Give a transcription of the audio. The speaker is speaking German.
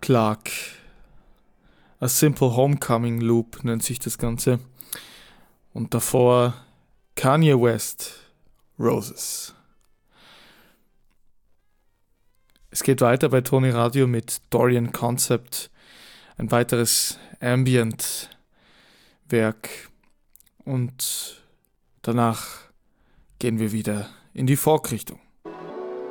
Clark. A Simple Homecoming Loop nennt sich das Ganze. Und davor Kanye West, Roses. Es geht weiter bei Tony Radio mit Dorian Concept, ein weiteres Ambient-Werk. Und danach gehen wir wieder in die Folk-Richtung.